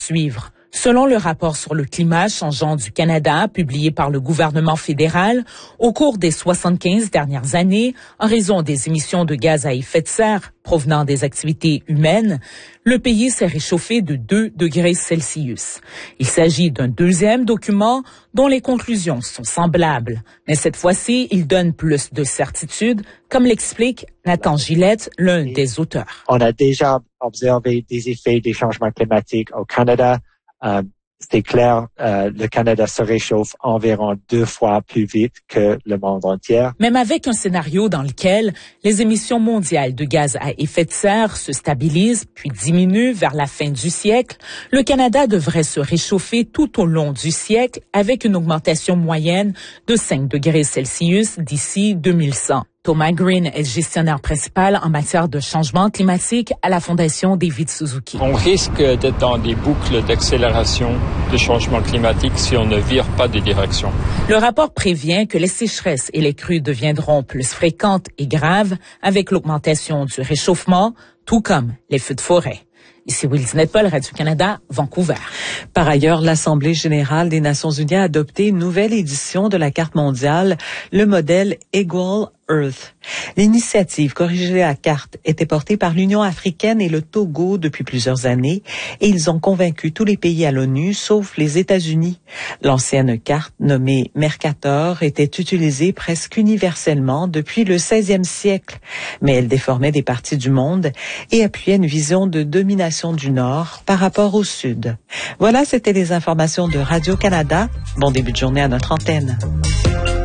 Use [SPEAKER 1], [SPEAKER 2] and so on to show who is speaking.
[SPEAKER 1] Suivre. Selon le rapport sur le climat changeant du Canada publié par le gouvernement fédéral, au cours des 75 dernières années, en raison des émissions de gaz à effet de serre provenant des activités humaines, le pays s'est réchauffé de 2 degrés Celsius. Il s'agit d'un deuxième document dont les conclusions sont semblables. Mais cette fois-ci, il donne plus de certitude, comme l'explique Nathan Gillette, l'un des auteurs.
[SPEAKER 2] On a déjà observé des effets des changements climatiques au Canada. C'est clair, le Canada se réchauffe environ 2 fois plus vite que le monde entier.
[SPEAKER 1] Même avec un scénario dans lequel les émissions mondiales de gaz à effet de serre se stabilisent puis diminuent vers la fin du siècle, le Canada devrait se réchauffer tout au long du siècle avec une augmentation moyenne de 5 degrés Celsius d'ici 2100. Thomas Green est gestionnaire principal en matière de changement climatique à la Fondation David Suzuki.
[SPEAKER 3] On risque d'être dans des boucles d'accélération de changement climatique si on ne vire pas de direction.
[SPEAKER 1] Le rapport prévient que les sécheresses et les crues deviendront plus fréquentes et graves avec l'augmentation du réchauffement, tout comme les feux de forêt. Ici Wilson Paul, Radio-Canada, Vancouver.
[SPEAKER 4] Par ailleurs, l'Assemblée générale des Nations unies a adopté une nouvelle édition de la carte mondiale, le modèle Equal Earth. L'initiative Corriger la carte était portée par l'Union africaine et le Togo depuis plusieurs années et ils ont convaincu tous les pays à l'ONU, sauf les États-Unis. L'ancienne carte, nommée Mercator, était utilisée presque universellement depuis le 16e siècle, mais elle déformait des parties du monde et appuyait une vision de domination du Nord par rapport au Sud. Voilà, c'était les informations de Radio-Canada. Bon début de journée à notre antenne.